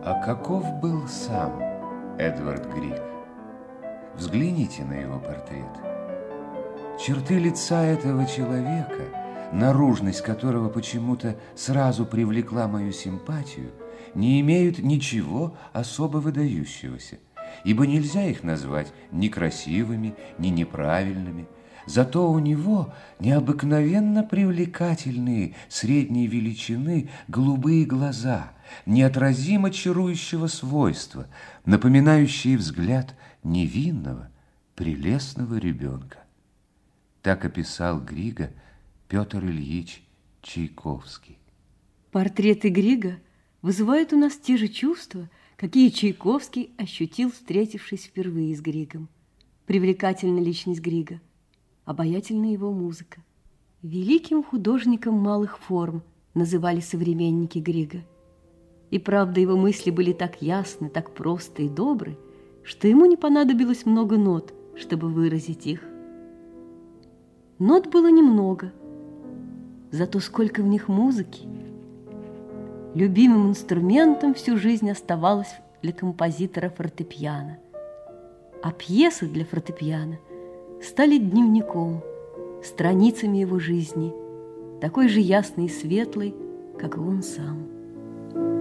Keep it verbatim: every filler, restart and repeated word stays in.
А каков был сам Эдвард Григ? Взгляните на его портрет. Черты лица этого человека, наружность которого почему-то сразу привлекла мою симпатию, не имеют ничего особо выдающегося, ибо нельзя их назвать ни красивыми, ни неправильными. Зато у него необыкновенно привлекательные средней величины голубые глаза, неотразимо чарующего свойства, напоминающие взгляд невинного, прелестного ребенка. Так описал Грига Петр Ильич Чайковский. Портреты Грига вызывают у нас те же чувства, какие Чайковский ощутил, встретившись впервые с Григом. Привлекательна личность Грига, обаятельна его музыка. Великим художником малых форм называли современники Грига. И правда, его мысли были так ясны, так просты и добры, что ему не понадобилось много нот, чтобы выразить их. Нот было немного, зато сколько в них музыки. Любимым инструментом всю жизнь оставалось для композитора фортепиано. А пьесы для фортепиано стали дневником, страницами его жизни, такой же ясной и светлой, как и он сам.